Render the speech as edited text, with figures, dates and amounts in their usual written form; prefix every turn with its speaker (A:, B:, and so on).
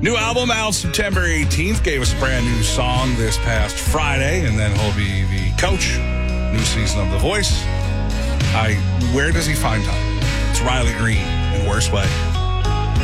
A: New album out September 18th. Gave us a brand new song this past Friday, and then he'll be the coach. New season of The Voice. Where does he find time? It's Riley Green in Worst Way.